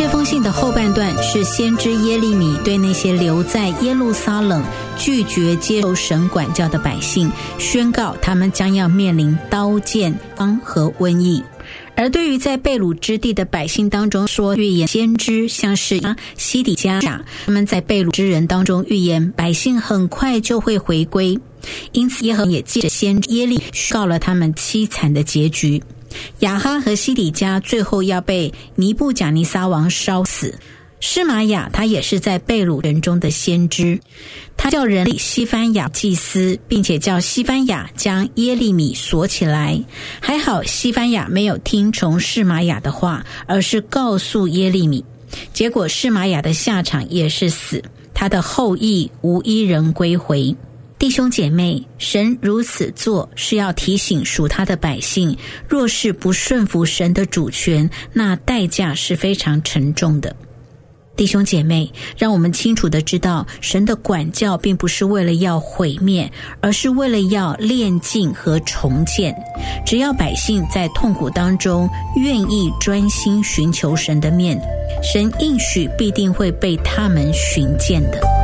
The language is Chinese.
这封信的后半段是先知耶利米对那些留在耶路撒冷拒绝接受神管教的百姓宣告，他们将要面临刀剑、荒和瘟疫。而对于在被掳之地的百姓当中说预言先知，像是西底家，他们在被掳之人当中预言百姓很快就会回归，因此耶和华也借着先知耶利宣告了他们凄惨的结局。亚哈和西底家最后要被尼布甲尼撒王烧死。示玛雅他也是在被掳人中的先知，他叫人立西番雅祭司，并且叫西番雅将耶利米锁起来。还好西番雅没有听从示玛雅的话，而是告诉耶利米，结果示玛雅的下场也是死，他的后裔无一人归回。弟兄姐妹，神如此做是要提醒属他的百姓，若是不顺服神的主权，那代价是非常沉重的。弟兄姐妹，让我们清楚地知道，神的管教并不是为了要毁灭，而是为了要炼净和重建。只要百姓在痛苦当中愿意专心寻求神的面，神应许必定会被他们寻见的。